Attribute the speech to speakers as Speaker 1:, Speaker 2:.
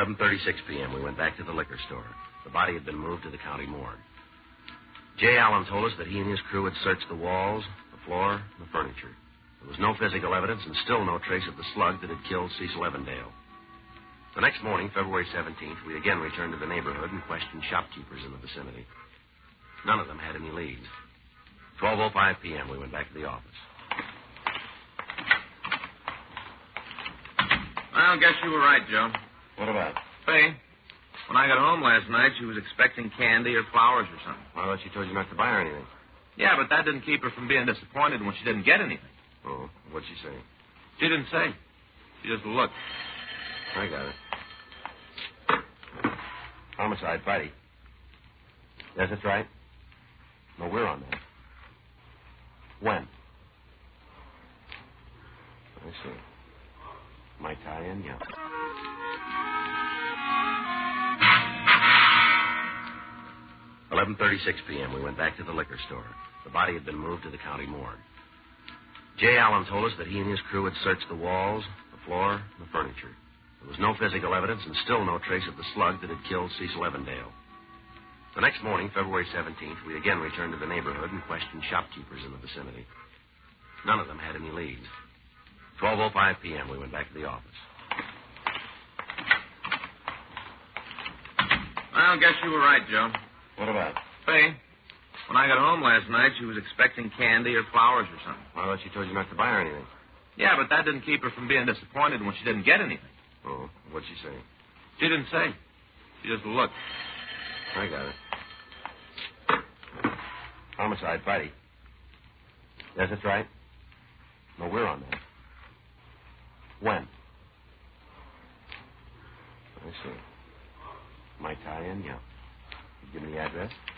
Speaker 1: 11:36 p.m. We went back to the liquor store. The body had been moved to the county morgue. Jay Allen told us that he and his crew had searched the walls, the floor, and the furniture. There was no physical evidence and still no trace of the slug that had killed Cecil Evandale. The next morning, February 17th, we again returned to the neighborhood and questioned shopkeepers in the vicinity. None of them had any leads. 12:05 p.m., we went back to the office.
Speaker 2: I guess you were right, Joe.
Speaker 1: What about?
Speaker 2: Faye, when I got home last night, she was expecting candy or flowers or something.
Speaker 1: I thought she told you not to buy her anything.
Speaker 2: Yeah, but that didn't keep her from being disappointed when she didn't get anything.
Speaker 1: Oh, what'd she say?
Speaker 2: She didn't say. She just looked.
Speaker 1: I got it. Homicide, Friday. Yes, that's right. No, we're on that. When? I see. Might tie in, yeah. $11:36 p.m. We went back to the liquor store. The body had been moved to the county morgue. Jay Allen told us that he and his crew had searched the walls, the floor, and the furniture. There was no physical evidence and still no trace of the slug that had killed Cecil Evandale. The next morning, February 17th, we again returned to the neighborhood and questioned shopkeepers in the vicinity. None of them had any leads. 12:05 p.m., we went back to the office.
Speaker 2: I guess you were right, Joe.
Speaker 1: What about?
Speaker 2: Faye, when I got home last night, she was expecting candy or flowers or something.
Speaker 1: I thought she told you not to buy her anything.
Speaker 2: Yeah, but that didn't keep her from being disappointed when she didn't get anything.
Speaker 1: Oh, what'd she say?
Speaker 2: She didn't say. She just looked.
Speaker 1: I got it. Homicide, Friday. Yes, that's right. No, we're on that. When? I see. Might tie in, yeah. You give me the address?